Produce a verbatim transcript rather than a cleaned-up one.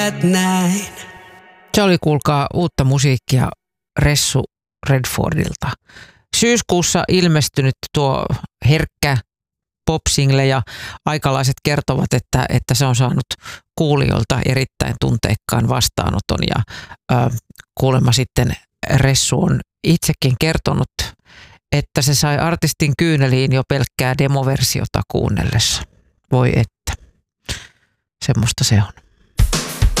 Se oli, kuulkaa, uutta musiikkia Ressu Redfordilta. Syyskuussa ilmestynyt tuo herkkä pop-single ja aikalaiset kertovat, että, että se on saanut kuulijoilta erittäin tunteikkaan vastaanoton ja ö, kuulemma sitten Ressu on itsekin kertonut, että se sai artistin kyyneliin jo pelkkää demoversiota kuunnellessa. Voi että. Semmoista se on.